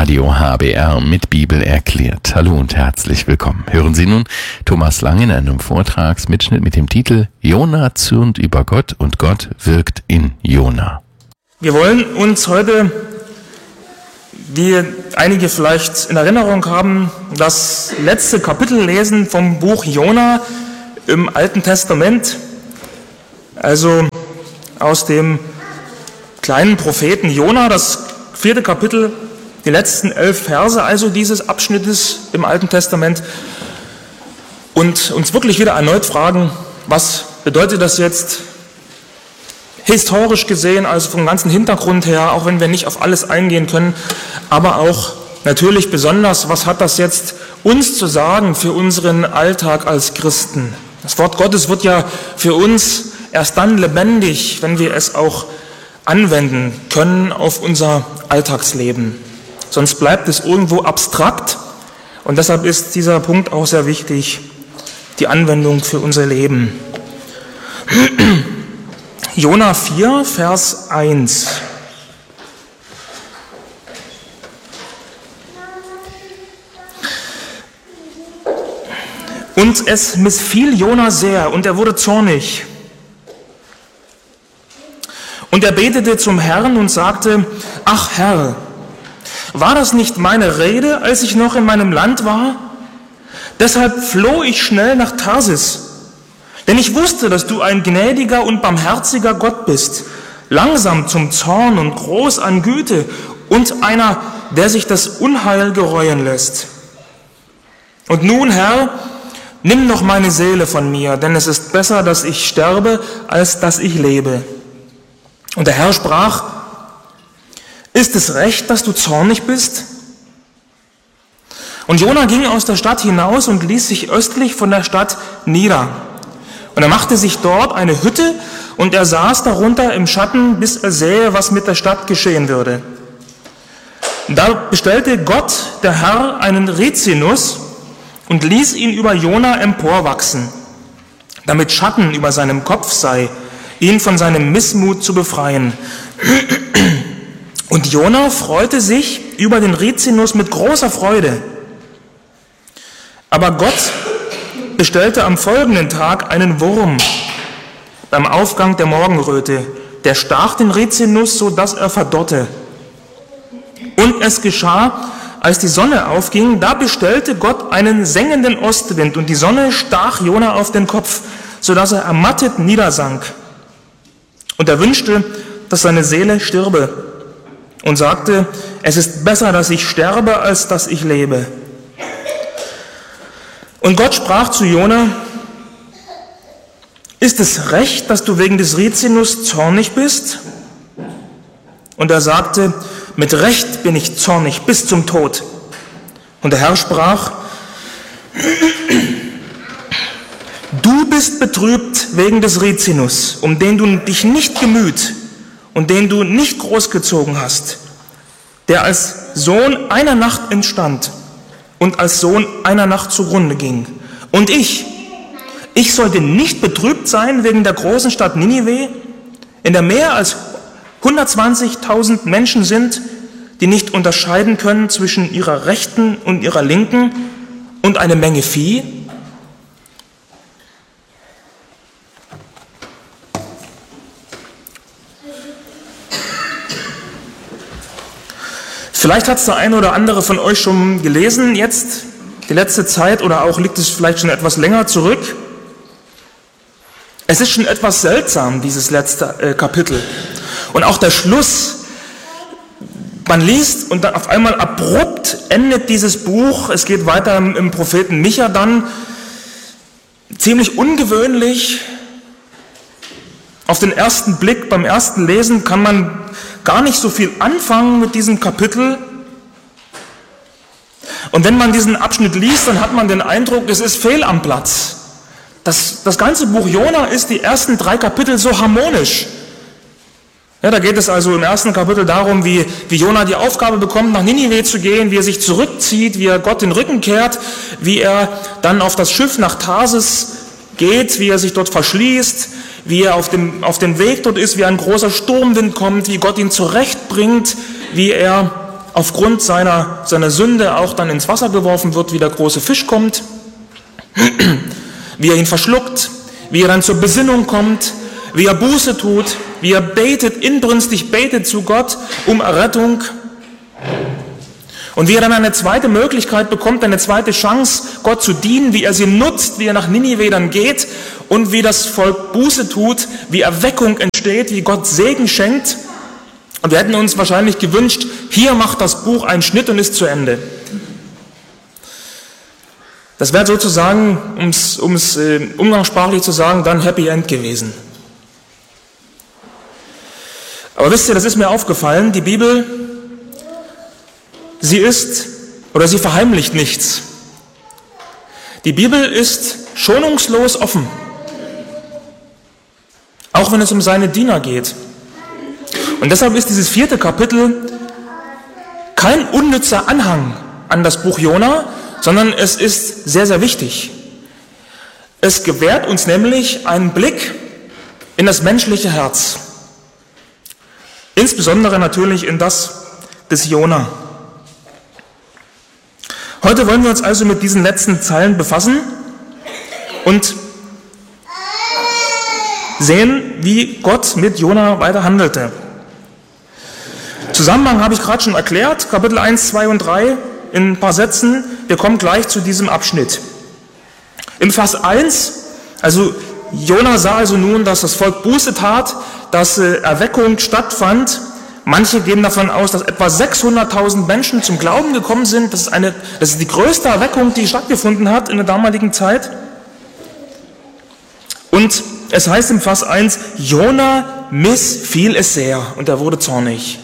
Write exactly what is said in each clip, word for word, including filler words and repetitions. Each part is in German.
Radio H B R mit Bibel erklärt. Hallo und herzlich willkommen. Hören Sie nun Thomas Lang in einem Vortragsmitschnitt mit dem Titel Jona zürnt über Gott und Gott wirkt in Jona. Wir wollen uns heute, wie einige vielleicht in Erinnerung haben, das letzte Kapitel lesen vom Buch Jona im Alten Testament, also aus dem kleinen Propheten Jona, das vierte Kapitel, die letzten elf Verse also dieses Abschnittes im Alten Testament, und uns wirklich wieder erneut fragen, was bedeutet das jetzt historisch gesehen, also vom ganzen Hintergrund her, auch wenn wir nicht auf alles eingehen können, aber auch natürlich besonders, was hat das jetzt uns zu sagen für unseren Alltag als Christen? Das Wort Gottes wird ja für uns erst dann lebendig, wenn wir es auch anwenden können auf unser Alltagsleben. Sonst bleibt es irgendwo abstrakt, und deshalb ist dieser Punkt auch sehr wichtig, die Anwendung für unser Leben. Jona vier, Vers eins. Und es missfiel Jona sehr, und er wurde zornig. Und er betete zum Herrn und sagte: Ach Herr, war das nicht meine Rede, als ich noch in meinem Land war? Deshalb floh ich schnell nach Tarsis, denn ich wusste, dass du ein gnädiger und barmherziger Gott bist, langsam zum Zorn und groß an Güte und einer, der sich das Unheil gereuen lässt. Und nun, Herr, nimm noch meine Seele von mir, denn es ist besser, dass ich sterbe, als dass ich lebe. Und der Herr sprach: Ist es recht, dass du zornig bist? Und Jona ging aus der Stadt hinaus und ließ sich östlich von der Stadt nieder. Und er machte sich dort eine Hütte, und er saß darunter im Schatten, bis er sähe, was mit der Stadt geschehen würde. Da bestellte Gott, der Herr, einen Rizinus und ließ ihn über Jona emporwachsen, damit Schatten über seinem Kopf sei, ihn von seinem Missmut zu befreien. Und Jona freute sich über den Rizinus mit großer Freude. Aber Gott bestellte am folgenden Tag einen Wurm beim Aufgang der Morgenröte, der stach den Rizinus, so dass er verdorrte. Und es geschah, als die Sonne aufging, da bestellte Gott einen sengenden Ostwind, und die Sonne stach Jona auf den Kopf, so dass er ermattet niedersank. Und er wünschte, dass seine Seele stirbe, und sagte: Es ist besser, dass ich sterbe, als dass ich lebe. Und Gott sprach zu Jona: Ist es recht, dass du wegen des Rizinus zornig bist? Und er sagte: Mit Recht bin ich zornig bis zum Tod. Und der Herr sprach: Du bist betrübt wegen des Rizinus, um den du dich nicht gemüht und den du nicht großgezogen hast, der als Sohn einer Nacht entstand und als Sohn einer Nacht zugrunde ging. Und ich, ich sollte nicht betrübt sein wegen der großen Stadt Ninive, in der mehr als hundertzwanzigtausend Menschen sind, die nicht unterscheiden können zwischen ihrer rechten und ihrer linken, und eine Menge Vieh? Vielleicht hat es der eine oder andere von euch schon gelesen jetzt, die letzte Zeit, oder auch liegt es vielleicht schon etwas länger zurück. Es ist schon etwas seltsam, dieses letzte äh, Kapitel. Und auch der Schluss. Man liest und dann auf einmal abrupt endet dieses Buch. Es geht weiter im, im Propheten Micha dann. Ziemlich ungewöhnlich. Auf den ersten Blick, beim ersten Lesen kann man gar nicht so viel anfangen mit diesem Kapitel. Und wenn man diesen Abschnitt liest, dann hat man den Eindruck, es ist fehl am Platz. Das, das ganze Buch Jona ist die ersten drei Kapitel so harmonisch. Ja, da geht es also im ersten Kapitel darum, wie, wie Jona die Aufgabe bekommt, nach Ninive zu gehen, wie er sich zurückzieht, wie er Gott den Rücken kehrt, wie er dann auf das Schiff nach Tarsis geht, wie er sich dort verschließt, wie er auf dem, auf dem Weg dort ist, wie ein großer Sturmwind kommt, wie Gott ihn zurechtbringt, wie er aufgrund seiner, seiner Sünde auch dann ins Wasser geworfen wird, wie der große Fisch kommt, wie er ihn verschluckt, wie er dann zur Besinnung kommt, wie er Buße tut, wie er betet, inbrünstig betet zu Gott um Errettung und wie er dann eine zweite Möglichkeit bekommt, eine zweite Chance, Gott zu dienen, wie er sie nutzt, wie er nach Ninive dann geht und wie das Volk Buße tut, wie Erweckung entsteht, wie Gott Segen schenkt. Und wir hätten uns wahrscheinlich gewünscht, hier macht das Buch einen Schnitt und ist zu Ende. Das wäre sozusagen, um es um's, äh, umgangssprachlich zu sagen, dann Happy End gewesen. Aber wisst ihr, das ist mir aufgefallen, die Bibel, sie ist, oder sie verheimlicht nichts. Die Bibel ist schonungslos offen, auch wenn es um seine Diener geht. Und deshalb ist dieses vierte Kapitel kein unnützer Anhang an das Buch Jona, sondern es ist sehr, sehr wichtig. Es gewährt uns nämlich einen Blick in das menschliche Herz. Insbesondere natürlich in das des Jona. Heute wollen wir uns also mit diesen letzten Zeilen befassen und sehen, wie Gott mit Jona weiter handelte. Zusammenhang habe ich gerade schon erklärt, Kapitel eins, zwei und drei in ein paar Sätzen. Wir kommen gleich zu diesem Abschnitt. Im Vers eins, also Jona sah also nun, dass das Volk Buße tat, dass Erweckung stattfand. Manche gehen davon aus, dass etwa sechshunderttausend Menschen zum Glauben gekommen sind. Das ist, eine, das ist die größte Erweckung, die stattgefunden hat in der damaligen Zeit. Und es heißt im Vers eins, Jona missfiel es sehr und er wurde zornig.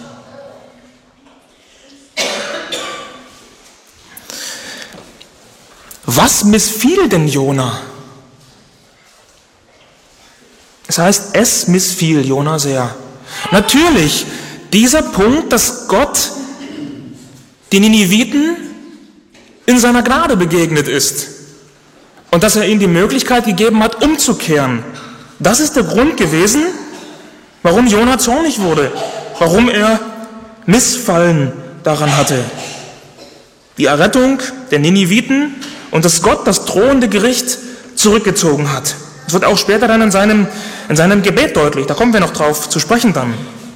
Was missfiel denn Jona? Es heißt, es missfiel Jona sehr. Natürlich, dieser Punkt, dass Gott den Niniviten in seiner Gnade begegnet ist und dass er ihnen die Möglichkeit gegeben hat, umzukehren. Das ist der Grund gewesen, warum Jona zornig wurde, warum er Missfallen daran hatte. Die Errettung der Niniviten und dass Gott das drohende Gericht zurückgezogen hat. Das wird auch später dann in seinem, in seinem Gebet deutlich, da kommen wir noch drauf zu sprechen dann.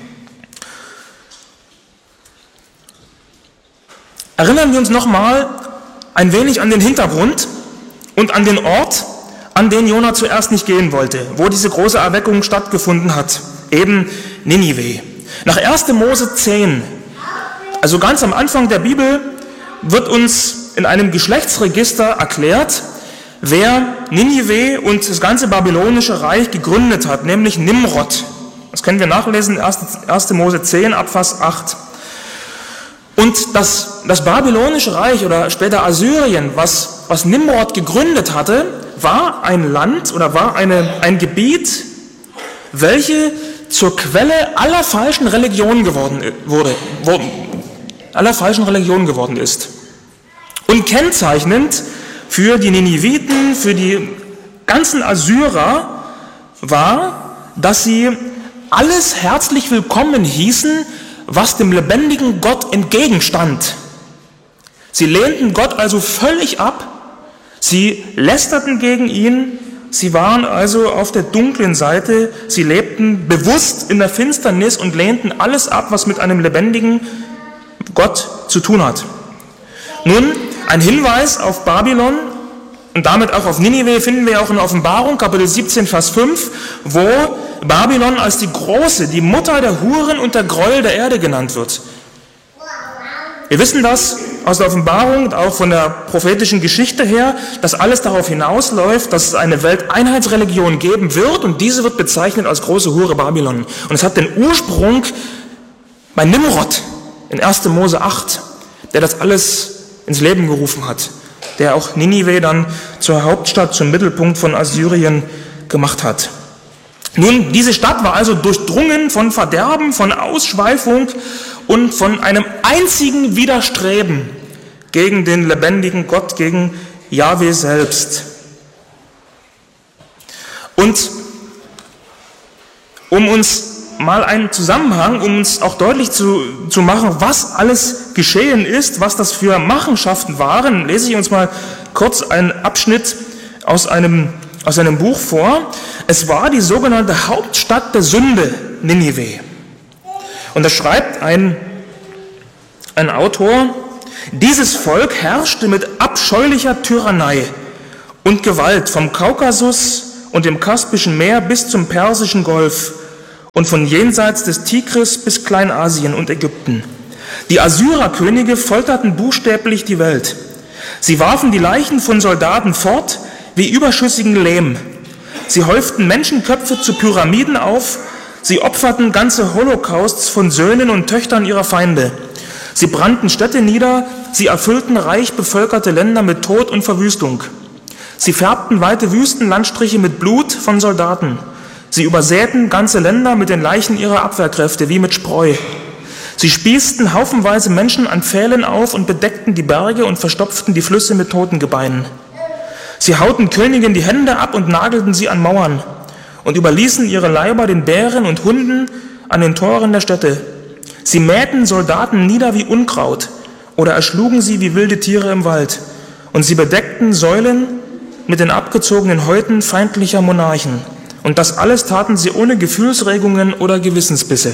Erinnern wir uns nochmal ein wenig an den Hintergrund und an den Ort, an den Jona zuerst nicht gehen wollte, wo diese große Erweckung stattgefunden hat, eben Ninive. Nach erster Mose zehn, also ganz am Anfang der Bibel, wird uns in einem Geschlechtsregister erklärt, wer Ninive und das ganze babylonische Reich gegründet hat, nämlich Nimrod. Das können wir nachlesen, erster Mose zehn, Abvers acht. Und das, das babylonische Reich oder später Assyrien, was, was Nimrod gegründet hatte, war ein Land oder war eine, ein Gebiet, welche zur Quelle aller falschen Religionen geworden wurde, wo, aller falschen Religionen geworden ist. Und kennzeichnend für die Niniviten, für die ganzen Assyrer war, dass sie alles herzlich willkommen hießen, was dem lebendigen Gott entgegenstand. Sie lehnten Gott also völlig ab, sie lästerten gegen ihn, sie waren also auf der dunklen Seite, sie lebten bewusst in der Finsternis und lehnten alles ab, was mit einem lebendigen Gott zu tun hat. Nun, ein Hinweis auf Babylon und damit auch auf Ninive finden wir auch in Offenbarung, Kapitel siebzehn, Vers fünf, wo Babylon als die große, die Mutter der Huren und der Gräuel der Erde genannt wird. Wir wissen das aus der Offenbarung und auch von der prophetischen Geschichte her, dass alles darauf hinausläuft, dass es eine Welteinheitsreligion geben wird und diese wird bezeichnet als große Hure Babylon. Und es hat den Ursprung bei Nimrod in erster Mose acht, der das alles ins Leben gerufen hat, der auch Ninive dann zur Hauptstadt, zum Mittelpunkt von Assyrien gemacht hat. Nun, diese Stadt war also durchdrungen von Verderben, von Ausschweifung und von einem einzigen Widerstreben gegen den lebendigen Gott, gegen Jahwe selbst. Und um uns mal einen Zusammenhang, um uns auch deutlich zu, zu machen, was alles geschehen ist, was das für Machenschaften waren, lese ich uns mal kurz einen Abschnitt aus einem, aus einem Buch vor. Es war die sogenannte Hauptstadt der Sünde, Ninive. Und da schreibt ein, ein Autor, dieses Volk herrschte mit abscheulicher Tyrannei und Gewalt vom Kaukasus und dem Kaspischen Meer bis zum Persischen Golf und von jenseits des Tigris bis Kleinasien und Ägypten. Die Assyrerkönige folterten buchstäblich die Welt. Sie warfen die Leichen von Soldaten fort wie überschüssigen Lehm. Sie häuften Menschenköpfe zu Pyramiden auf. Sie opferten ganze Holocausts von Söhnen und Töchtern ihrer Feinde. Sie brannten Städte nieder. Sie erfüllten reich bevölkerte Länder mit Tod und Verwüstung. Sie färbten weite Wüstenlandstriche mit Blut von Soldaten. Sie übersäten ganze Länder mit den Leichen ihrer Abwehrkräfte wie mit Spreu. Sie spießten haufenweise Menschen an Pfählen auf und bedeckten die Berge und verstopften die Flüsse mit Totengebeinen. Sie hauten Königen die Hände ab und nagelten sie an Mauern und überließen ihre Leiber den Bären und Hunden an den Toren der Städte. Sie mähten Soldaten nieder wie Unkraut oder erschlugen sie wie wilde Tiere im Wald. Und sie bedeckten Säulen mit den abgezogenen Häuten feindlicher Monarchen. Und das alles taten sie ohne Gefühlsregungen oder Gewissensbisse.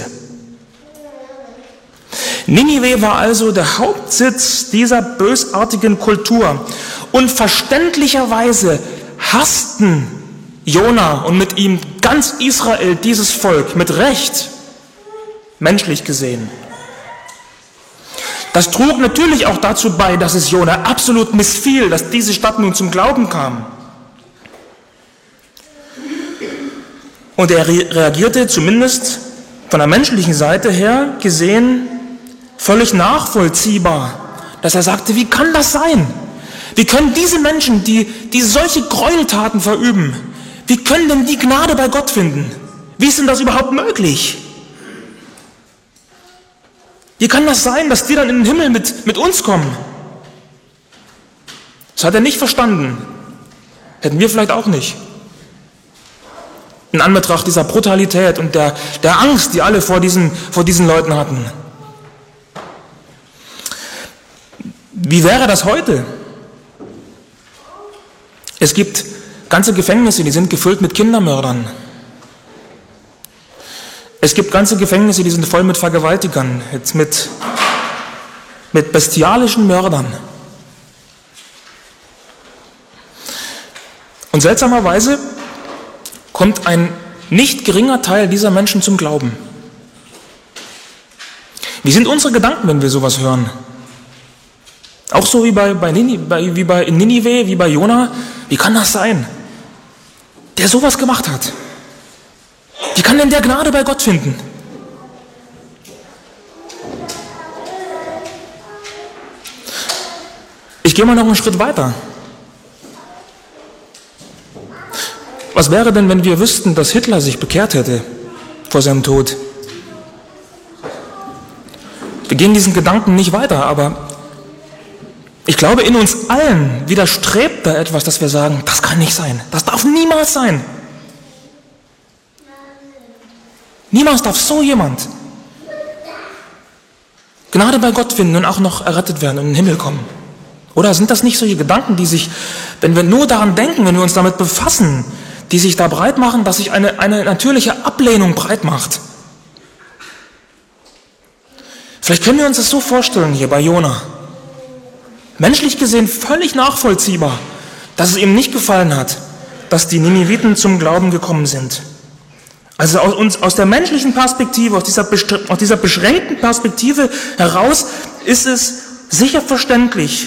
Ninive war also der Hauptsitz dieser bösartigen Kultur. Und verständlicherweise hassten Jona und mit ihm ganz Israel dieses Volk, mit Recht, menschlich gesehen. Das trug natürlich auch dazu bei, dass es Jona absolut missfiel, dass diese Stadt nun zum Glauben kam. Und er reagierte zumindest von der menschlichen Seite her gesehen völlig nachvollziehbar, dass er sagte, wie kann das sein? Wie können diese Menschen, die, die solche Gräueltaten verüben, wie können denn die Gnade bei Gott finden? Wie ist denn das überhaupt möglich? Wie kann das sein, dass die dann in den Himmel mit, mit uns kommen? Das hat er nicht verstanden. Hätten wir vielleicht auch nicht. In Anbetracht dieser Brutalität und der, der Angst, die alle vor diesen, vor diesen Leuten hatten. Wie wäre das heute? Es gibt ganze Gefängnisse, die sind gefüllt mit Kindermördern. Es gibt ganze Gefängnisse, die sind voll mit Vergewaltigern, jetzt mit, mit bestialischen Mördern. Und seltsamerweise kommt ein nicht geringer Teil dieser Menschen zum Glauben. Wie sind unsere Gedanken, wenn wir sowas hören? Auch so wie bei, bei, Ninive, wie bei Ninive, wie bei Jona. Wie kann das sein, der sowas gemacht hat? Wie kann denn der Gnade bei Gott finden? Ich gehe mal noch einen Schritt weiter. Was wäre denn, wenn wir wüssten, dass Hitler sich bekehrt hätte vor seinem Tod? Wir gehen diesen Gedanken nicht weiter, aber ich glaube, in uns allen widerstrebt da etwas, dass wir sagen, das kann nicht sein, das darf niemals sein. Niemals darf so jemand Gnade bei Gott finden und auch noch errettet werden und in den Himmel kommen. Oder sind das nicht solche Gedanken, die sich, wenn wir nur daran denken, wenn wir uns damit befassen, die sich da breit machen, dass sich eine, eine natürliche Ablehnung breit macht? Vielleicht können wir uns das so vorstellen hier bei Jona. Menschlich gesehen völlig nachvollziehbar, dass es ihm nicht gefallen hat, dass die Niniviten zum Glauben gekommen sind. Also aus, uns, aus der menschlichen Perspektive, aus dieser, aus dieser beschränkten Perspektive heraus ist es sicher verständlich,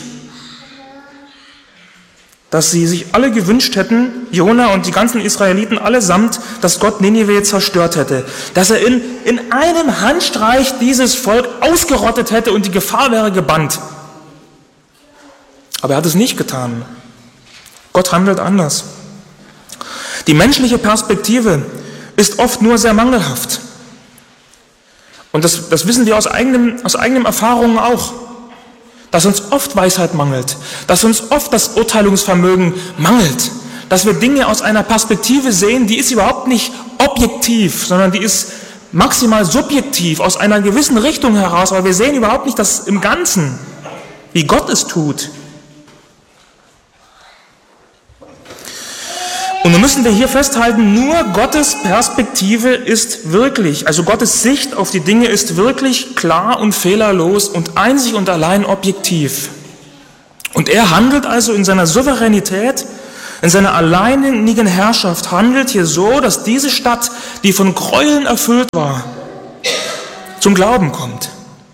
dass sie sich alle gewünscht hätten, Jona und die ganzen Israeliten allesamt, dass Gott Ninive zerstört hätte. Dass er in, in einem Handstreich dieses Volk ausgerottet hätte und die Gefahr wäre gebannt. Aber er hat es nicht getan. Gott handelt anders. Die menschliche Perspektive ist oft nur sehr mangelhaft. Und das, das wissen wir aus eigenem, aus eigenen Erfahrungen auch. Dass uns oft Weisheit mangelt, dass uns oft das Urteilungsvermögen mangelt, dass wir Dinge aus einer Perspektive sehen, die ist überhaupt nicht objektiv, sondern die ist maximal subjektiv, aus einer gewissen Richtung heraus, aber wir sehen überhaupt nicht das im Ganzen, wie Gott es tut. Und nun müssen wir hier festhalten, nur Gottes Perspektive ist wirklich, also Gottes Sicht auf die Dinge ist wirklich klar und fehlerlos und einzig und allein objektiv. Und er handelt also in seiner Souveränität, in seiner alleinigen Herrschaft, handelt hier so, dass diese Stadt, die von Gräueln erfüllt war, zum Glauben kommt.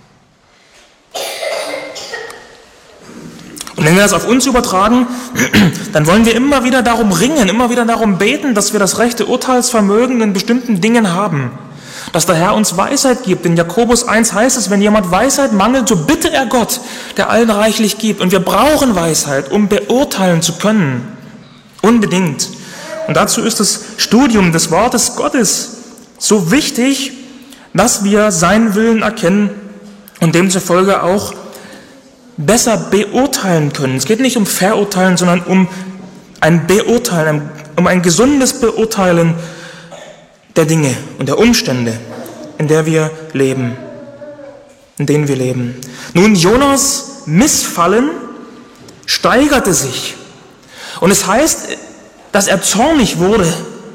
Und wenn wir das auf uns übertragen, dann wollen wir immer wieder darum ringen, immer wieder darum beten, dass wir das rechte Urteilsvermögen in bestimmten Dingen haben. Dass der Herr uns Weisheit gibt. In Jakobus eins heißt es, wenn jemand Weisheit mangelt, so bitte er Gott, der allen reichlich gibt. Und wir brauchen Weisheit, um beurteilen zu können. Unbedingt. Und dazu ist das Studium des Wortes Gottes so wichtig, dass wir seinen Willen erkennen und demzufolge auch besser beurteilen können. Es geht nicht um Verurteilen, sondern um ein Beurteilen, um ein gesundes Beurteilen der Dinge und der Umstände, in der wir leben, in denen wir leben. Nun, Jonas Missfallen steigerte sich. Und es heißt, dass er zornig wurde.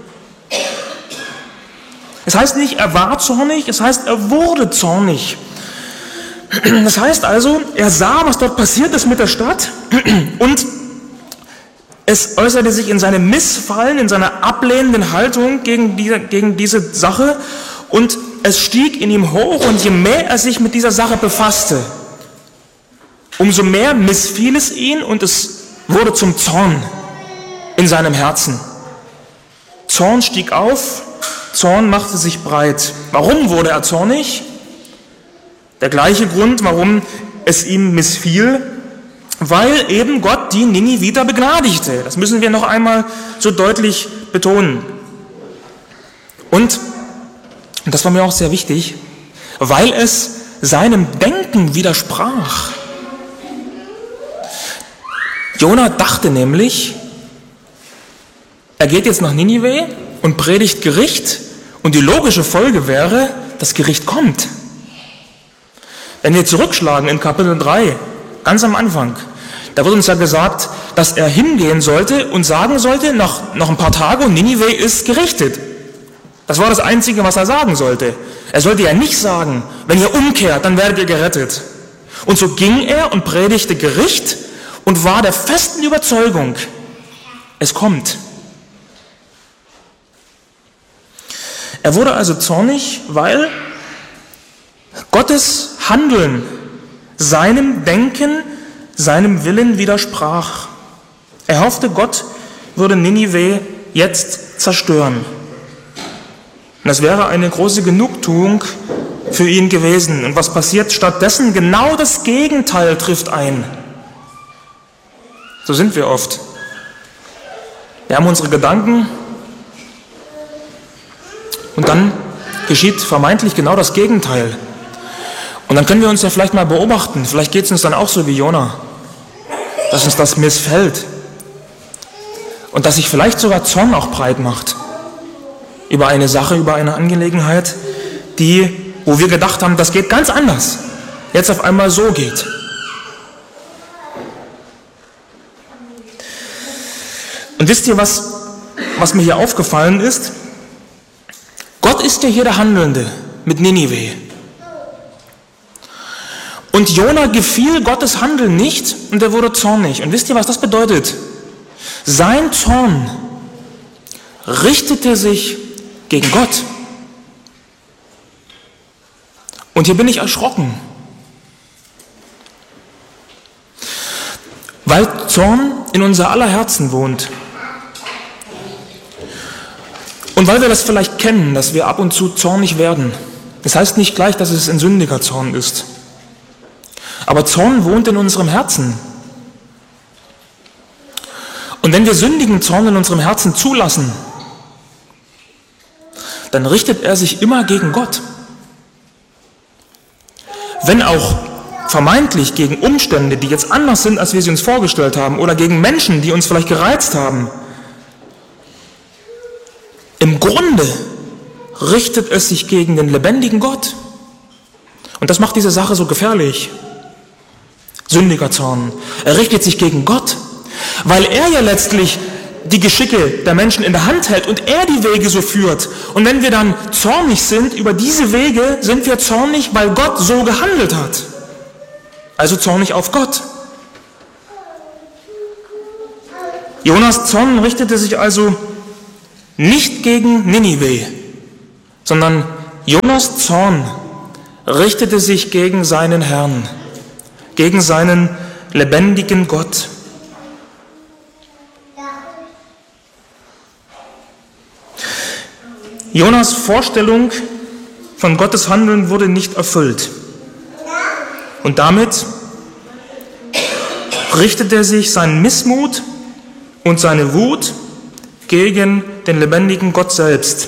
Es heißt nicht, er war zornig, es heißt, er wurde zornig. Das heißt also, er sah, was dort passiert ist mit der Stadt und es äußerte sich in seinem Missfallen, in seiner ablehnenden Haltung gegen diese, gegen diese Sache und es stieg in ihm hoch und je mehr er sich mit dieser Sache befasste, umso mehr missfiel es ihn und es wurde zum Zorn in seinem Herzen. Zorn stieg auf, Zorn machte sich breit. Warum wurde er zornig? Der gleiche Grund, warum es ihm missfiel, weil eben Gott die Niniviter begnadigte. Das müssen wir noch einmal so deutlich betonen. Und, und das war mir auch sehr wichtig, weil es seinem Denken widersprach. Jona dachte nämlich, er geht jetzt nach Ninive und predigt Gericht und die logische Folge wäre, das Gericht kommt. Wenn wir zurückschlagen in Kapitel drei, ganz am Anfang, da wird uns ja gesagt, dass er hingehen sollte und sagen sollte, noch, noch ein paar Tage und Ninive ist gerichtet. Das war das Einzige, was er sagen sollte. Er sollte ja nicht sagen, wenn ihr umkehrt, dann werdet ihr gerettet. Und so ging er und predigte Gericht und war der festen Überzeugung, es kommt. Er wurde also zornig, weil Gottes Handeln seinem Denken, seinem Willen widersprach. Er hoffte, Gott würde Ninive jetzt zerstören. Und das wäre eine große Genugtuung für ihn gewesen. Und was passiert stattdessen? Genau das Gegenteil trifft ein. So sind wir oft. Wir haben unsere Gedanken und dann geschieht vermeintlich genau das Gegenteil. Und dann können wir uns ja vielleicht mal beobachten, vielleicht geht es uns dann auch so wie Jona, dass uns das missfällt und dass sich vielleicht sogar Zorn auch breit macht über eine Sache, über eine Angelegenheit, die, wo wir gedacht haben, das geht ganz anders, jetzt auf einmal so geht. Und wisst ihr, was, was mir hier aufgefallen ist? Gott ist ja hier der Handelnde mit Ninive. Und Jona gefiel Gottes Handeln nicht und er wurde zornig. Und wisst ihr, was das bedeutet? Sein Zorn richtete sich gegen Gott. Und hier bin ich erschrocken. Weil Zorn in unser aller Herzen wohnt. Und weil wir das vielleicht kennen, dass wir ab und zu zornig werden. Das heißt nicht gleich, dass es ein sündiger Zorn ist. Aber Zorn wohnt in unserem Herzen. Und wenn wir sündigen Zorn in unserem Herzen zulassen, dann richtet er sich immer gegen Gott. Wenn auch vermeintlich gegen Umstände, die jetzt anders sind, als wir sie uns vorgestellt haben, oder gegen Menschen, die uns vielleicht gereizt haben. Im Grunde richtet es sich gegen den lebendigen Gott. Und das macht diese Sache so gefährlich. Sündiger Zorn. Er richtet sich gegen Gott, weil er ja letztlich die Geschicke der Menschen in der Hand hält und er die Wege so führt. Und wenn wir dann zornig sind über diese Wege, sind wir zornig, weil Gott so gehandelt hat. Also zornig auf Gott. Jonas Zorn richtete sich also nicht gegen Ninive, sondern Jonas Zorn richtete sich gegen seinen Herrn, gegen seinen lebendigen Gott. Jonas Vorstellung von Gottes Handeln wurde nicht erfüllt. Und damit richtete sich sein Missmut und seine Wut gegen den lebendigen Gott selbst.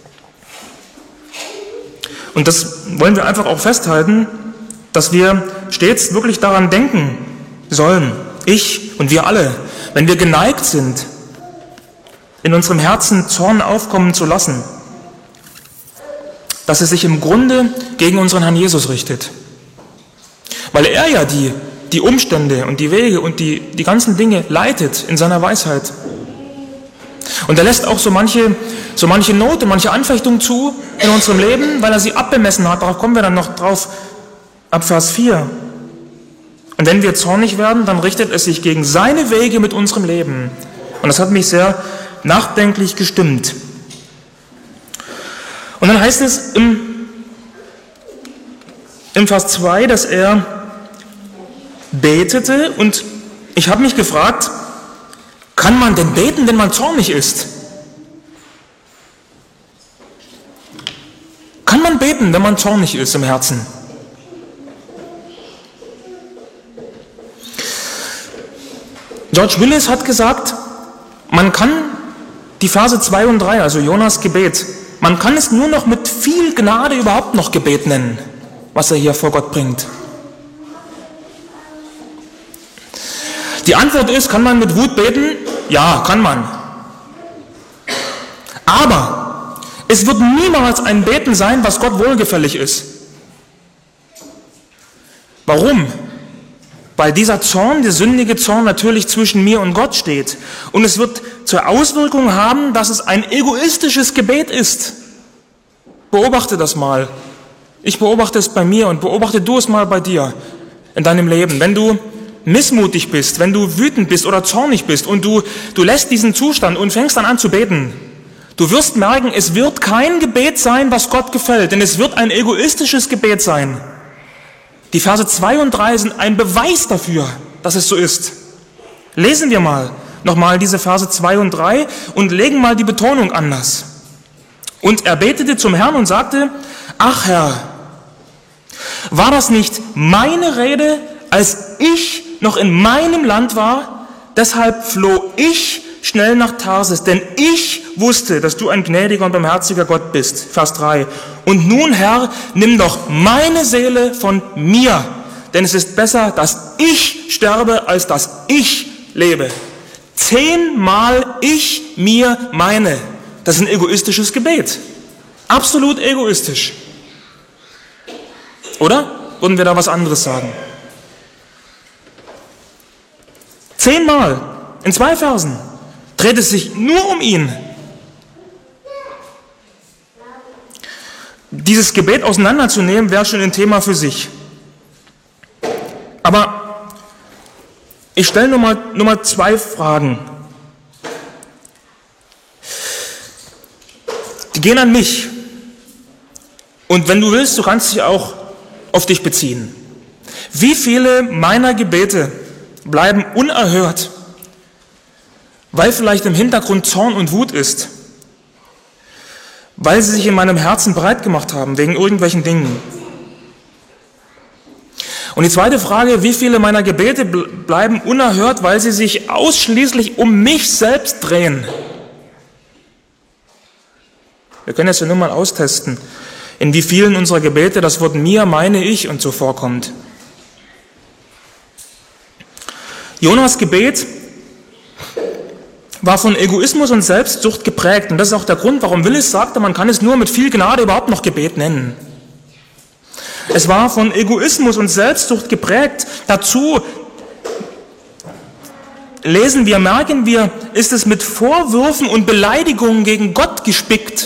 Und das wollen wir einfach auch festhalten, dass wir stets wirklich daran denken sollen, ich und wir alle, wenn wir geneigt sind, in unserem Herzen Zorn aufkommen zu lassen, dass es sich im Grunde gegen unseren Herrn Jesus richtet. Weil er ja die, die Umstände und die Wege und die, die ganzen Dinge leitet in seiner Weisheit. Und er lässt auch so manche, so manche Note, manche Anfechtung zu in unserem Leben, weil er sie abbemessen hat. Darauf kommen wir dann noch drauf ab Vers vier. Und wenn wir zornig werden, dann richtet es sich gegen seine Wege mit unserem Leben. Und das hat mich sehr nachdenklich gestimmt. Und dann heißt es im, im Vers zwei, dass er betete, und ich habe mich gefragt, kann man denn beten, wenn man zornig ist? Kann man beten, wenn man zornig ist im Herzen? George Willis hat gesagt, man kann die Verse zwei und drei, also Jonas Gebet, man kann es nur noch mit viel Gnade überhaupt noch Gebet nennen, was er hier vor Gott bringt. Die Antwort ist, kann man mit Wut beten? Ja, kann man. Aber es wird niemals ein Beten sein, was Gott wohlgefällig ist. Warum? Weil dieser Zorn, der sündige Zorn, natürlich zwischen mir und Gott steht. Und es wird zur Auswirkung haben, dass es ein egoistisches Gebet ist. Beobachte das mal. Ich beobachte es bei mir und beobachte du es mal bei dir in deinem Leben. Wenn du missmutig bist, wenn du wütend bist oder zornig bist und du, du lässt diesen Zustand und fängst dann an zu beten, du wirst merken, es wird kein Gebet sein, was Gott gefällt, denn es wird ein egoistisches Gebet sein. Die Verse zwei und drei sind ein Beweis dafür, dass es so ist. Lesen wir mal nochmal diese Verse zwei und drei und legen mal die Betonung anders. Und er betete zum Herrn und sagte, ach Herr, war das nicht meine Rede, als ich noch in meinem Land war? Deshalb floh ich schnell nach Tarsis, denn ich wusste, dass du ein gnädiger und barmherziger Gott bist. Vers drei. Und nun, Herr, nimm doch meine Seele von mir, denn es ist besser, dass ich sterbe, als dass ich lebe. Zehnmal ich mir meine. Das ist ein egoistisches Gebet. Absolut egoistisch. Oder? Würden wir da was anderes sagen? Zehnmal, in zwei Versen, dreht es sich nur um ihn. Dieses Gebet auseinanderzunehmen, wäre schon ein Thema für sich. Aber ich stelle nur mal, nur mal zwei Fragen. Die gehen an mich. Und wenn du willst, du kannst sie auch auf dich beziehen. Wie viele meiner Gebete bleiben unerhört, weil vielleicht im Hintergrund Zorn und Wut ist, weil sie sich in meinem Herzen breit gemacht haben, wegen irgendwelchen Dingen. Und die zweite Frage, wie viele meiner Gebete bleiben unerhört, weil sie sich ausschließlich um mich selbst drehen. Wir können jetzt ja nur mal austesten, in wie vielen unserer Gebete das Wort mir, meine, ich und so vorkommt. Jonas Gebet war von Egoismus und Selbstsucht geprägt. Und das ist auch der Grund, warum Willis sagte, man kann es nur mit viel Gnade überhaupt noch Gebet nennen. Es war von Egoismus und Selbstsucht geprägt. Dazu lesen wir, merken wir, ist es mit Vorwürfen und Beleidigungen gegen Gott gespickt.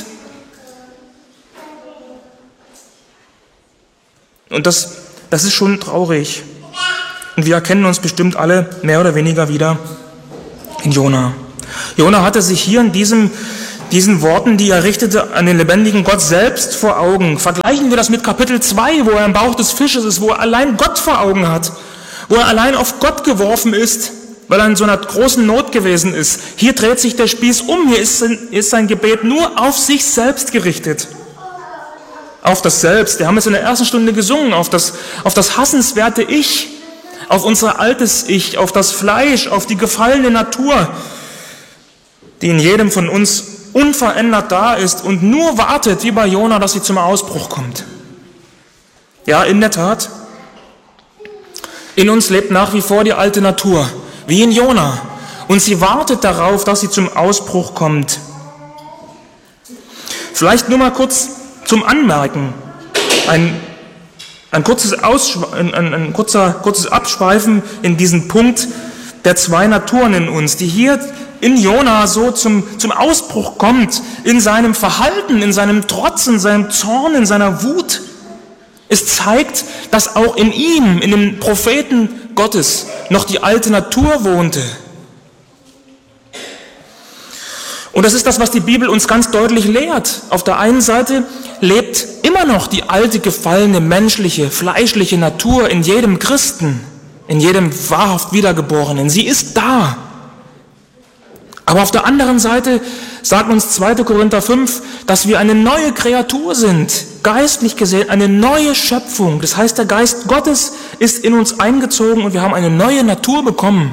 Und das, das ist schon traurig. Und wir erkennen uns bestimmt alle mehr oder weniger wieder in Jona. Jona hatte sich hier in diesem, diesen Worten, die er richtete, an den lebendigen Gott selbst vor Augen. Vergleichen wir das mit Kapitel zwei, wo er im Bauch des Fisches ist, wo er allein Gott vor Augen hat, wo er allein auf Gott geworfen ist, weil er in so einer großen Not gewesen ist. Hier dreht sich der Spieß um, hier ist, ist sein Gebet nur auf sich selbst gerichtet. Auf das Selbst, wir haben es in der ersten Stunde gesungen, auf das, auf das hassenswerte Ich, auf unser altes Ich, auf das Fleisch, auf die gefallene Natur, die in jedem von uns unverändert da ist und nur wartet, wie bei Jona, dass sie zum Ausbruch kommt. Ja, in der Tat, in uns lebt nach wie vor die alte Natur, wie in Jona, und sie wartet darauf, dass sie zum Ausbruch kommt. Vielleicht nur mal kurz zum Anmerken, ein, ein, kurzes, Ausschwe- ein, ein, ein kurzer, kurzes Abschweifen in diesen Punkt der zwei Naturen in uns, die hier in Jona so zum, zum Ausbruch kommt, in seinem Verhalten, in seinem Trotz, in seinem Zorn, in seiner Wut. Es zeigt, dass auch in ihm, in dem Propheten Gottes, noch die alte Natur wohnte. Und das ist das, was die Bibel uns ganz deutlich lehrt. Auf der einen Seite lebt immer noch die alte, gefallene, menschliche, fleischliche Natur in jedem Christen, in jedem wahrhaft Wiedergeborenen. Sie ist da. Aber auf der anderen Seite sagt uns zweiter Korinther fünf, dass wir eine neue Kreatur sind, geistlich gesehen eine neue Schöpfung. Das heißt, der Geist Gottes ist in uns eingezogen und wir haben eine neue Natur bekommen.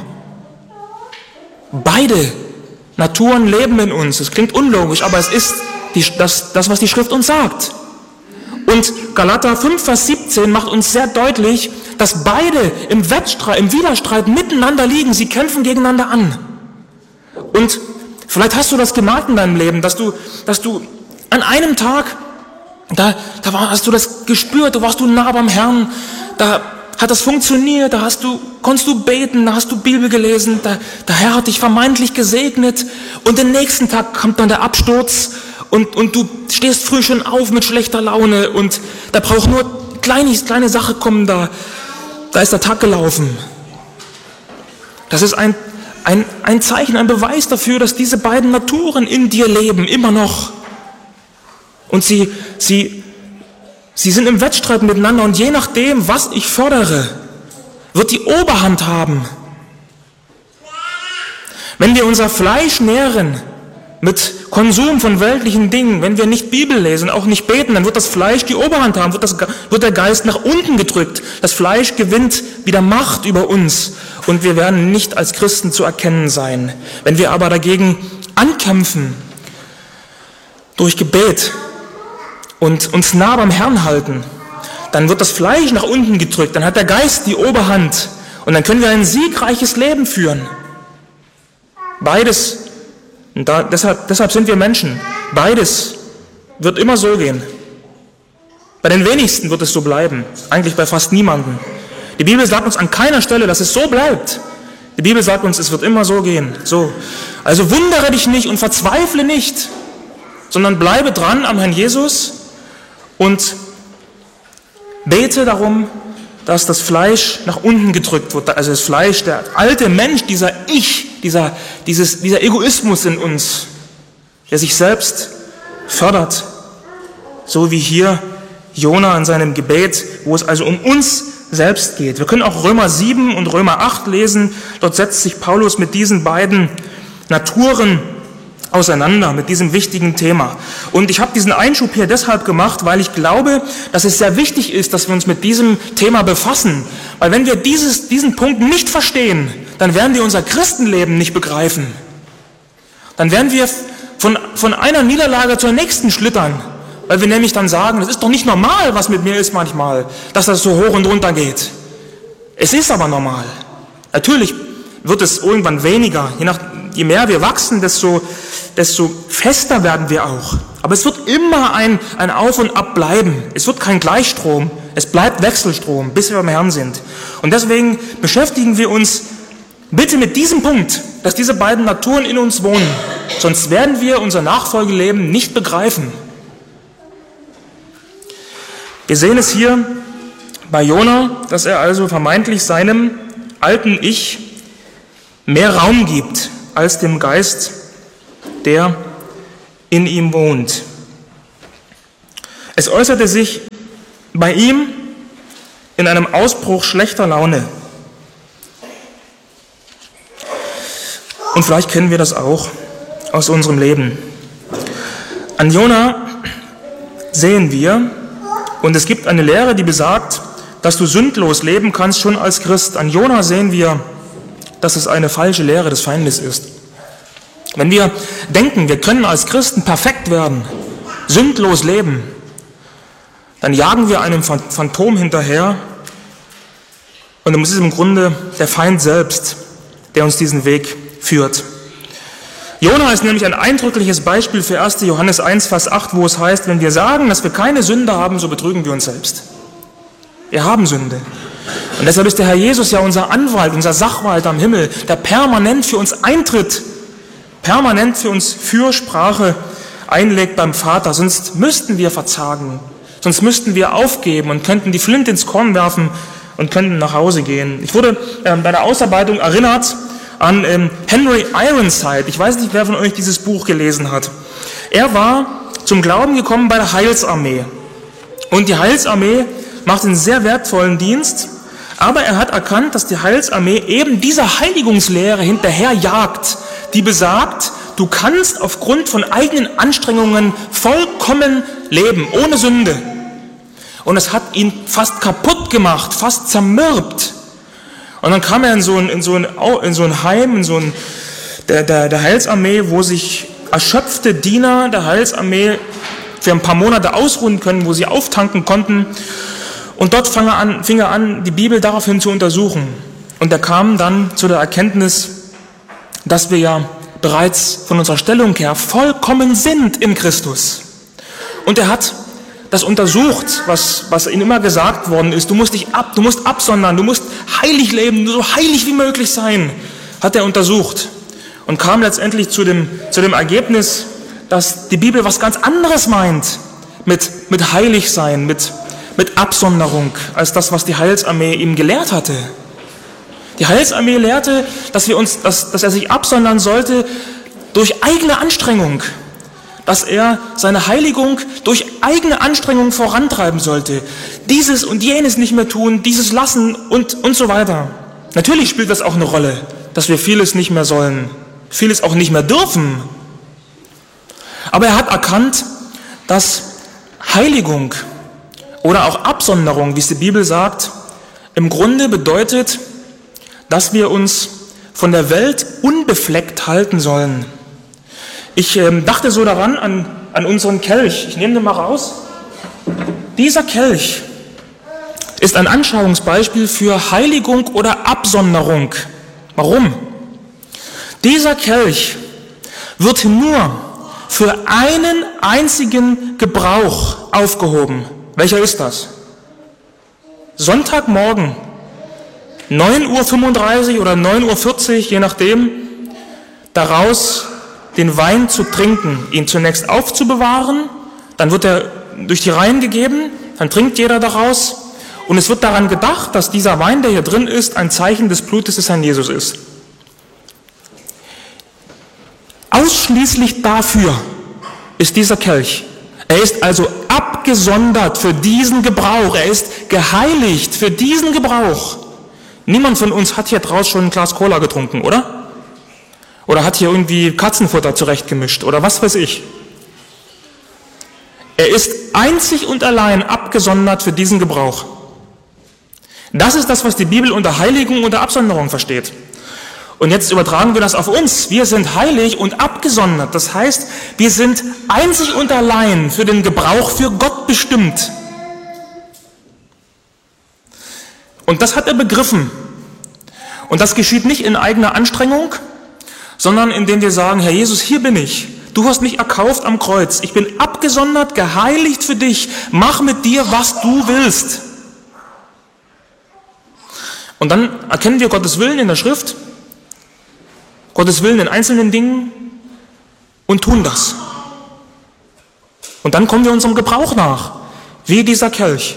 Beide Naturen leben in uns. Das klingt unlogisch, aber es ist die, das, das, was die Schrift uns sagt. Und Galater fünf, Vers siebzehn macht uns sehr deutlich, dass beide im Wettstreit, im Widerstreit miteinander liegen. Sie kämpfen gegeneinander an. Und vielleicht hast du das gemerkt in deinem Leben, dass du, dass du an einem Tag, da, da war, hast du das gespürt, da warst du nah beim Herrn, da hat das funktioniert, da hast du, konntest du beten, da hast du Bibel gelesen, da, der Herr hat dich vermeintlich gesegnet und den nächsten Tag kommt dann der Absturz und, und du stehst früh schon auf mit schlechter Laune und da braucht nur kleine, kleine Sache kommen, da, da ist der Tag gelaufen. Das ist ein, ein, ein Zeichen, ein Beweis dafür, dass diese beiden Naturen in dir leben, immer noch. Und sie, sie, Sie sind im Wettstreit miteinander und je nachdem, was ich fördere, wird die Oberhand haben. Wenn wir unser Fleisch nähren mit Konsum von weltlichen Dingen, wenn wir nicht Bibel lesen, auch nicht beten, dann wird das Fleisch die Oberhand haben, wird, das, wird der Geist nach unten gedrückt. Das Fleisch gewinnt wieder Macht über uns und wir werden nicht als Christen zu erkennen sein. Wenn wir aber dagegen ankämpfen, durch Gebet, und uns nah beim Herrn halten, dann wird das Fleisch nach unten gedrückt, dann hat der Geist die Oberhand und dann können wir ein siegreiches Leben führen. Beides, und da, deshalb, deshalb sind wir Menschen, beides wird immer so gehen. Bei den wenigsten wird es so bleiben, eigentlich bei fast niemandem. Die Bibel sagt uns an keiner Stelle, dass es so bleibt. Die Bibel sagt uns, es wird immer so gehen. So. Also wundere dich nicht und verzweifle nicht, sondern bleibe dran am Herrn Jesus und bete darum, dass das Fleisch nach unten gedrückt wird. Also das Fleisch, der alte Mensch, dieser Ich, dieser, dieses, dieser Egoismus in uns, der sich selbst fördert. So wie hier Jona in seinem Gebet, wo es also um uns selbst geht. Wir können auch Römer sieben und Römer acht lesen. Dort setzt sich Paulus mit diesen beiden Naturen auseinander, mit diesem wichtigen Thema. Und ich habe diesen Einschub hier deshalb gemacht, weil ich glaube, dass es sehr wichtig ist, dass wir uns mit diesem Thema befassen. Weil wenn wir dieses, diesen Punkt nicht verstehen, dann werden wir unser Christenleben nicht begreifen. Dann werden wir von, von einer Niederlage zur nächsten schlittern. Weil wir nämlich dann sagen, das ist doch nicht normal, was mit mir ist manchmal, dass das so hoch und runter geht. Es ist aber normal. Natürlich wird es irgendwann weniger, je nach je mehr wir wachsen, desto, desto fester werden wir auch. Aber es wird immer ein, ein Auf und Ab bleiben. Es wird kein Gleichstrom, es bleibt Wechselstrom, bis wir beim Herrn sind. Und deswegen beschäftigen wir uns bitte mit diesem Punkt, dass diese beiden Naturen in uns wohnen. Sonst werden wir unser Nachfolgeleben nicht begreifen. Wir sehen es hier bei Jona, dass er also vermeintlich seinem alten Ich mehr Raum gibt als dem Geist, der in ihm wohnt. Es äußerte sich bei ihm in einem Ausbruch schlechter Laune. Und vielleicht kennen wir das auch aus unserem Leben. An Jona sehen wir, und es gibt eine Lehre, die besagt, dass du sündlos leben kannst, schon als Christ. An Jona sehen wir, dass es eine falsche Lehre des Feindes ist. Wenn wir denken, wir können als Christen perfekt werden, sündlos leben, dann jagen wir einem Phantom hinterher und es ist im Grunde der Feind selbst, der uns diesen Weg führt. Jona ist nämlich ein eindrückliches Beispiel für erster Johannes eins, Vers acht, wo es heißt, wenn wir sagen, dass wir keine Sünde haben, so betrügen wir uns selbst. Wir haben Sünde. Und deshalb ist der Herr Jesus ja unser Anwalt, unser Sachwalter am Himmel, der permanent für uns eintritt, permanent für uns Fürsprache einlegt beim Vater. Sonst müssten wir verzagen, sonst müssten wir aufgeben und könnten die Flinte ins Korn werfen und könnten nach Hause gehen. Ich wurde äh, bei der Ausarbeitung erinnert an ähm, Henry Ironside. Ich weiß nicht, wer von euch dieses Buch gelesen hat. Er war zum Glauben gekommen bei der Heilsarmee. Und die Heilsarmee macht einen sehr wertvollen Dienst, aber er hat erkannt, dass die Heilsarmee eben dieser Heiligungslehre hinterherjagt, die besagt, du kannst aufgrund von eigenen Anstrengungen vollkommen leben, ohne Sünde. Und es hat ihn fast kaputt gemacht, fast zermürbt. Und dann kam er in so ein, in so ein, in so ein Heim, in so ein, der, der, der Heilsarmee, wo sich erschöpfte Diener der Heilsarmee für ein paar Monate ausruhen können, wo sie auftanken konnten. Und dort fing er an, fing er an, die Bibel daraufhin zu untersuchen. Und er kam dann zu der Erkenntnis, dass wir ja bereits von unserer Stellung her vollkommen sind in Christus. Und er hat das untersucht, was, was ihm immer gesagt worden ist. Du musst dich ab, du musst absondern, du musst heilig leben, so heilig wie möglich sein, hat er untersucht. Und kam letztendlich zu dem, zu dem Ergebnis, dass die Bibel was ganz anderes meint mit, mit heilig sein, mit, mit Absonderung, als das, was die Heilsarmee ihm gelehrt hatte. Die Heilsarmee lehrte, dass, wir uns, dass, dass er sich absondern sollte durch eigene Anstrengung, dass er seine Heiligung durch eigene Anstrengung vorantreiben sollte. Dieses und jenes nicht mehr tun, dieses lassen und, und so weiter. Natürlich spielt das auch eine Rolle, dass wir vieles nicht mehr sollen, vieles auch nicht mehr dürfen. Aber er hat erkannt, dass Heiligung oder auch Absonderung, wie es die Bibel sagt, im Grunde bedeutet, dass wir uns von der Welt unbefleckt halten sollen. Ich ähm, dachte so daran, an, an unseren Kelch. Ich nehme den mal raus. Dieser Kelch ist ein Anschauungsbeispiel für Heiligung oder Absonderung. Warum? Dieser Kelch wird nur für einen einzigen Gebrauch aufgehoben. Welcher ist das? Sonntagmorgen, neun Uhr fünfunddreißig oder neun Uhr vierzig, je nachdem, daraus den Wein zu trinken, ihn zunächst aufzubewahren, dann wird er durch die Reihen gegeben, dann trinkt jeder daraus und es wird daran gedacht, dass dieser Wein, der hier drin ist, ein Zeichen des Blutes des Herrn Jesus ist. Ausschließlich dafür ist dieser Kelch. Er ist also abgesondert für diesen Gebrauch, er ist geheiligt für diesen Gebrauch. Niemand von uns hat hier draußen schon ein Glas Cola getrunken, oder? Oder hat hier irgendwie Katzenfutter zurechtgemischt oder was weiß ich. Er ist einzig und allein abgesondert für diesen Gebrauch. Das ist das, was die Bibel unter Heiligung und Absonderung versteht. Und jetzt übertragen wir das auf uns. Wir sind heilig und abgesondert. Das heißt, wir sind einzig und allein für den Gebrauch für Gott bestimmt. Und das hat er begriffen. Und das geschieht nicht in eigener Anstrengung, sondern indem wir sagen, Herr Jesus, hier bin ich. Du hast mich erkauft am Kreuz. Ich bin abgesondert, geheiligt für dich. Mach mit dir, was du willst. Und dann erkennen wir Gottes Willen in der Schrift, Gottes Willen in einzelnen Dingen und tun das. Und dann kommen wir unserem Gebrauch nach, wie dieser Kelch.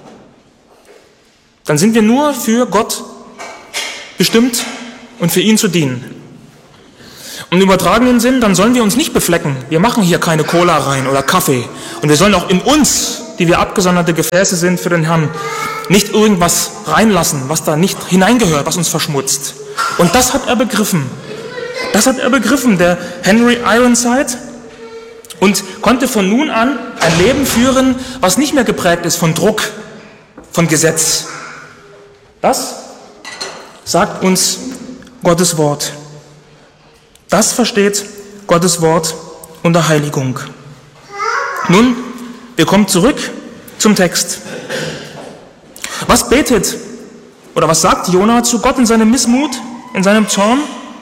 Dann sind wir nur für Gott bestimmt und für ihn zu dienen. Im übertragenen Sinn, dann sollen wir uns nicht beflecken. Wir machen hier keine Cola rein oder Kaffee. Und wir sollen auch in uns, die wir abgesonderte Gefäße sind für den Herrn, nicht irgendwas reinlassen, was da nicht hineingehört, was uns verschmutzt. Und das hat er begriffen. Das hat er begriffen, der Henry Ironside, und konnte von nun an ein Leben führen, was nicht mehr geprägt ist von Druck, von Gesetz. Das sagt uns Gottes Wort. Das versteht Gottes Wort unter Heiligung. Nun, wir kommen zurück zum Text. Was betet oder was sagt Jona zu Gott in seinem Missmut, in seinem Zorn?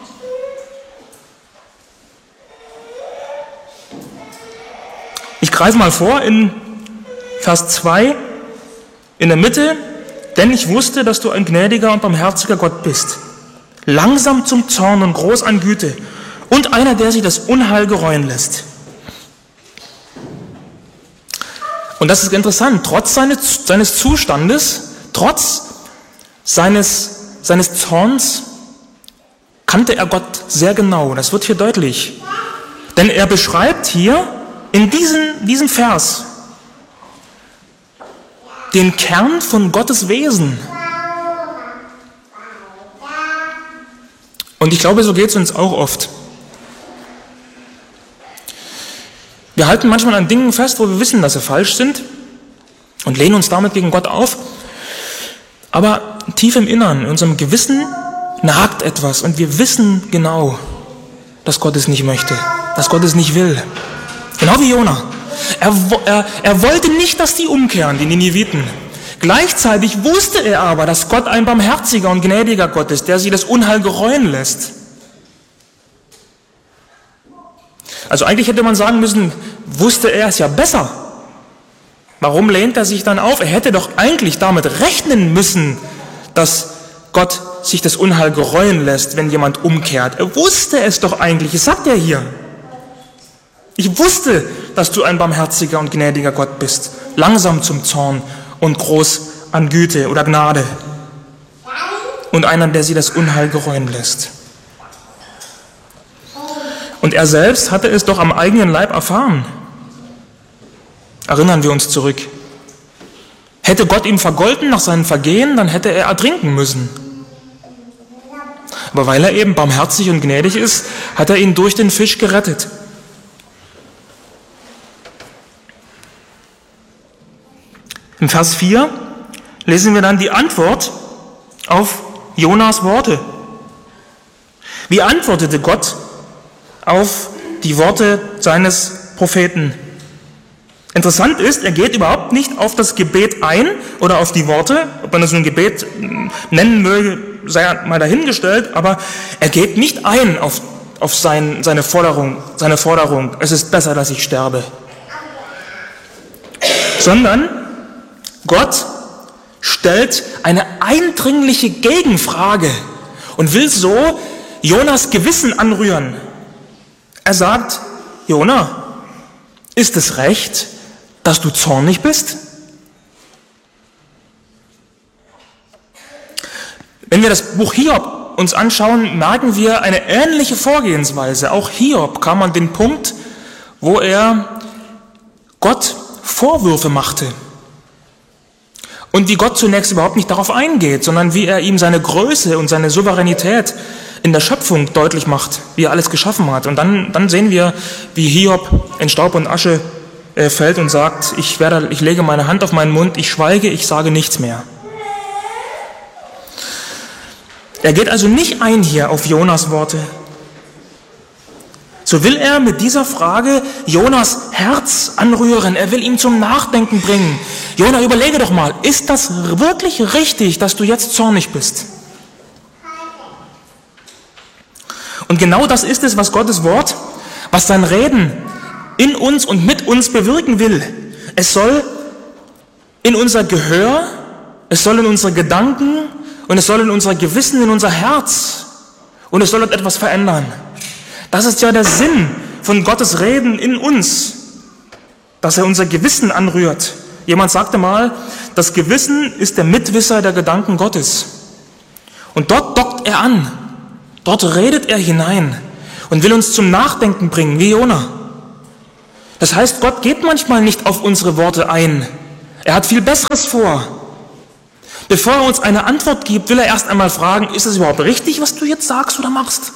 Ich greife mal vor in Vers zwei, in der Mitte, denn ich wusste, dass du ein gnädiger und barmherziger Gott bist, langsam zum Zorn und groß an Güte und einer, der sich das Unheil gereuen lässt. Und das ist interessant, trotz seines, seines Zustandes, trotz seines, seines Zorns, kannte er Gott sehr genau. Das wird hier deutlich. Denn er beschreibt hier in diesem, diesem Vers den Kern von Gottes Wesen. Und ich glaube, so geht es uns auch oft. Wir halten manchmal an Dingen fest, wo wir wissen, dass sie falsch sind und lehnen uns damit gegen Gott auf. Aber tief im Innern, in unserem Gewissen, nagt etwas und wir wissen genau, dass Gott es nicht möchte, dass Gott es nicht will. Genau wie Jona. Er, er, er wollte nicht, dass die umkehren, die Niniviten. Gleichzeitig wusste er aber, dass Gott ein barmherziger und gnädiger Gott ist, der sie das Unheil gereuen lässt. Also eigentlich hätte man sagen müssen, wusste er es ja besser. Warum lehnt er sich dann auf? Er hätte doch eigentlich damit rechnen müssen, dass Gott sich das Unheil gereuen lässt, wenn jemand umkehrt. Er wusste es doch eigentlich, das sagt er hier. Ich wusste, dass du ein barmherziger und gnädiger Gott bist, langsam zum Zorn und groß an Güte oder Gnade und einer, der sie das Unheil gereuen lässt. Und er selbst hatte es doch am eigenen Leib erfahren. Erinnern wir uns zurück. Hätte Gott ihm vergolten nach seinen Vergehen, dann hätte er ertrinken müssen. Aber weil er eben barmherzig und gnädig ist, hat er ihn durch den Fisch gerettet. Im Vers vier lesen wir dann die Antwort auf Jonas Worte. Wie antwortete Gott auf die Worte seines Propheten? Interessant ist, er geht überhaupt nicht auf das Gebet ein oder auf die Worte, ob man das ein Gebet nennen möge, sei mal dahingestellt, aber er geht nicht ein auf, auf sein, seine Forderung, seine Forderung, es ist besser, dass ich sterbe. Sondern Gott stellt eine eindringliche Gegenfrage und will so Jonas Gewissen anrühren. Er sagt, Jona, ist es recht, dass du zornig bist? Wenn wir das Buch Hiob uns anschauen, merken wir eine ähnliche Vorgehensweise. Auch Hiob kam an den Punkt, wo er Gott Vorwürfe machte. Und wie Gott zunächst überhaupt nicht darauf eingeht, sondern wie er ihm seine Größe und seine Souveränität in der Schöpfung deutlich macht, wie er alles geschaffen hat. Und dann, dann sehen wir, wie Hiob in Staub und Asche äh, fällt und sagt, ich, werde, ich lege meine Hand auf meinen Mund, ich schweige, ich sage nichts mehr. Er geht also nicht ein hier auf Jonas Worte. So will er mit dieser Frage Jonas Herz anrühren. Er will ihn zum Nachdenken bringen. Jona, überlege doch mal, ist das wirklich richtig, dass du jetzt zornig bist? Und genau das ist es, was Gottes Wort, was sein Reden in uns und mit uns bewirken will. Es soll in unser Gehör, es soll in unsere Gedanken und es soll in unser Gewissen, in unser Herz und es soll dort etwas verändern. Das ist ja der Sinn von Gottes Reden in uns, dass er unser Gewissen anrührt. Jemand sagte mal, das Gewissen ist der Mitwisser der Gedanken Gottes. Und dort dockt er an, dort redet er hinein und will uns zum Nachdenken bringen, wie Jona. Das heißt, Gott geht manchmal nicht auf unsere Worte ein. Er hat viel Besseres vor. Bevor er uns eine Antwort gibt, will er erst einmal fragen, ist es überhaupt richtig, was du jetzt sagst oder machst?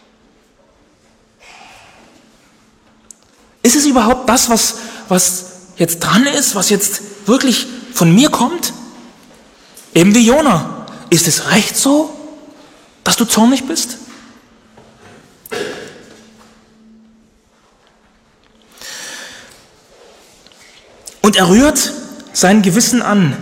Ist es überhaupt das, was, was jetzt dran ist, was jetzt wirklich von mir kommt? Eben wie Jona. Ist es recht so, dass du zornig bist? Und er rührt sein Gewissen an.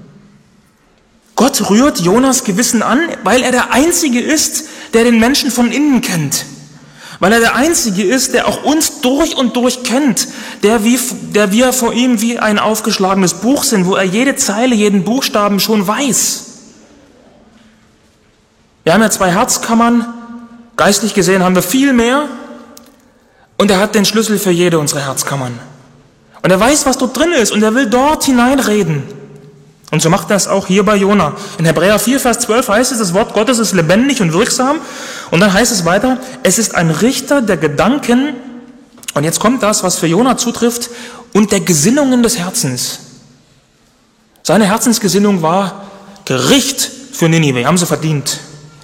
Gott rührt Jonas Gewissen an, weil er der Einzige ist, der den Menschen von innen kennt. Weil er der Einzige ist, der auch uns durch und durch kennt, der, wie, der wir vor ihm wie ein aufgeschlagenes Buch sind, wo er jede Zeile, jeden Buchstaben schon weiß. Wir haben ja zwei Herzkammern, geistlich gesehen haben wir viel mehr und er hat den Schlüssel für jede unserer Herzkammern. Und er weiß, was dort drin ist und er will dort hineinreden. Und so macht er es auch hier bei Jona. In Hebräer vier, Vers zwölf heißt es, das Wort Gottes ist lebendig und wirksam. Und dann heißt es weiter, es ist ein Richter der Gedanken, und jetzt kommt das, was für Jona zutrifft, und der Gesinnungen des Herzens. Seine Herzensgesinnung war Gericht für Ninive, haben sie verdient.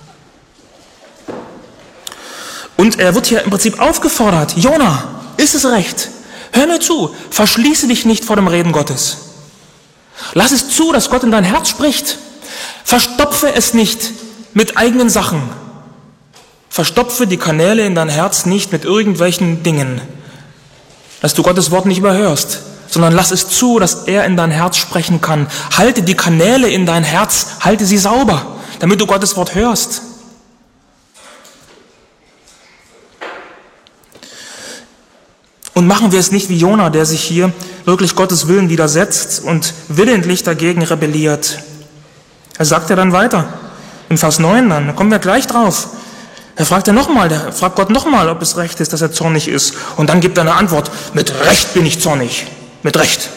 Und er wird hier im Prinzip aufgefordert, Jona, ist es recht? Hör mir zu, verschließe dich nicht vor dem Reden Gottes. Lass es zu, dass Gott in dein Herz spricht. Verstopfe es nicht mit eigenen Sachen. Verstopfe die Kanäle in dein Herz nicht mit irgendwelchen Dingen, dass du Gottes Wort nicht überhörst, sondern lass es zu, dass er in dein Herz sprechen kann. Halte die Kanäle in dein Herz, halte sie sauber, damit du Gottes Wort hörst. Und machen wir es nicht wie Jona, der sich hier wirklich Gottes Willen widersetzt und willentlich dagegen rebelliert. Er sagt ja dann weiter, im Vers neun dann, da kommen wir gleich drauf. Er fragt ja nochmal, der fragt Gott nochmal, ob es recht ist, dass er zornig ist. Und dann gibt er eine Antwort, mit Recht bin ich zornig, mit Recht.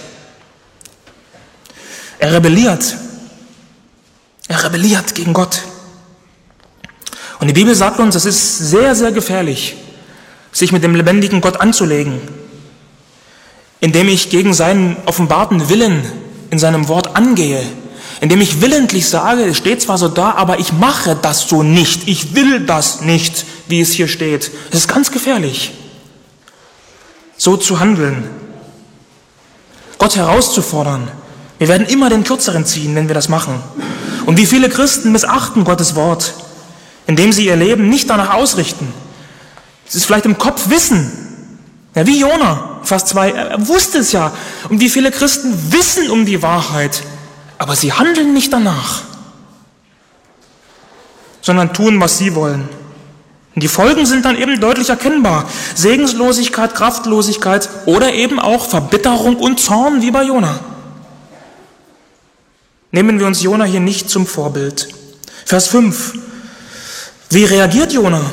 Er rebelliert. Er rebelliert gegen Gott. Und die Bibel sagt uns, es ist sehr, sehr gefährlich, sich mit dem lebendigen Gott anzulegen, indem ich gegen seinen offenbarten Willen in seinem Wort angehe, indem ich willentlich sage, es steht zwar so da, aber ich mache das so nicht, ich will das nicht, wie es hier steht. Es ist ganz gefährlich, so zu handeln, Gott herauszufordern. Wir werden immer den Kürzeren ziehen, wenn wir das machen. Und wie viele Christen missachten Gottes Wort, indem sie ihr Leben nicht danach ausrichten. Es ist vielleicht im Kopf Wissen. Ja, wie Jona, Vers zwei, er wusste es ja. Und wie viele Christen wissen um die Wahrheit, aber sie handeln nicht danach, sondern tun, was sie wollen. Und die Folgen sind dann eben deutlich erkennbar. Segenslosigkeit, Kraftlosigkeit oder eben auch Verbitterung und Zorn, wie bei Jona. Nehmen wir uns Jona hier nicht zum Vorbild. Vers fünf. Wie reagiert Jona?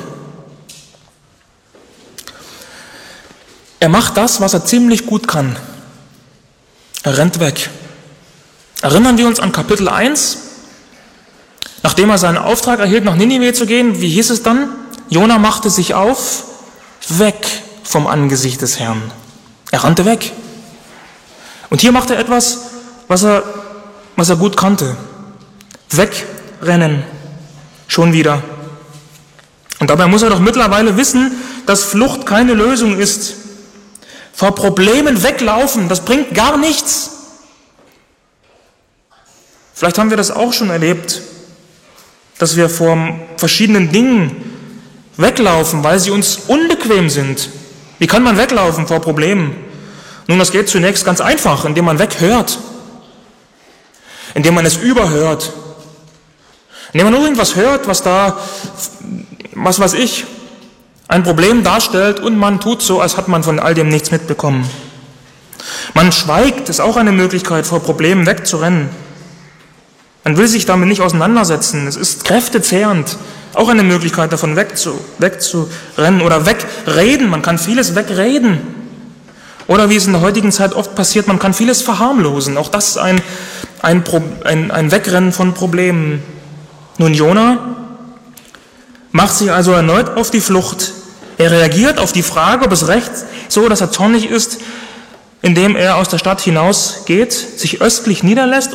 Er macht das, was er ziemlich gut kann. Er rennt weg. Erinnern wir uns an Kapitel eins, nachdem er seinen Auftrag erhielt, nach Ninive zu gehen, wie hieß es dann? Jona machte sich auf, weg vom Angesicht des Herrn. Er rannte weg. Und hier macht er etwas, was er, was er gut kannte. Wegrennen. Schon wieder. Und dabei muss er doch mittlerweile wissen, dass Flucht keine Lösung ist. Vor Problemen weglaufen, das bringt gar nichts. Vielleicht haben wir das auch schon erlebt, dass wir vor verschiedenen Dingen weglaufen, weil sie uns unbequem sind. Wie kann man weglaufen vor Problemen? Nun, das geht zunächst ganz einfach, indem man weghört, indem man es überhört, indem man irgendwas hört, was da, was weiß ich, ein Problem darstellt und man tut so, als hat man von all dem nichts mitbekommen. Man schweigt, ist auch eine Möglichkeit, vor Problemen wegzurennen. Man will sich damit nicht auseinandersetzen. Es ist kräftezehrend, auch eine Möglichkeit, davon wegzu, wegzurennen oder wegreden. Man kann vieles wegreden. Oder wie es in der heutigen Zeit oft passiert, man kann vieles verharmlosen. Auch das ist ein, ein, ein, ein Wegrennen von Problemen. Nun, Jona macht sich also erneut auf die Flucht. Er reagiert auf die Frage, ob es recht so, dass er zornig ist, indem er aus der Stadt hinausgeht, sich östlich niederlässt